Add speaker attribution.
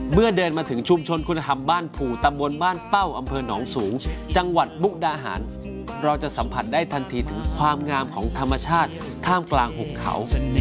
Speaker 1: เมื่อเดินมาถึงชุมชนคุณธรรมบ้านผูตำบลบ้านเป้าอำเภอหนองสูงจังหวัดมุกดาหารเราจะสัมผัสได้ทันทีถึงความงามของธรรมชาติท่ามกลางหุบเขา